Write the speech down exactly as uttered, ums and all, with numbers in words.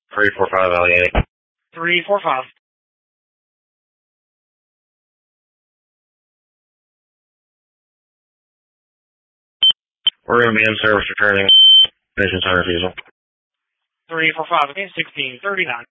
three four five Allegheny. three four five. We're going to be in service returning. Mission time refusal. three four five, okay, sixteen thirty-nine.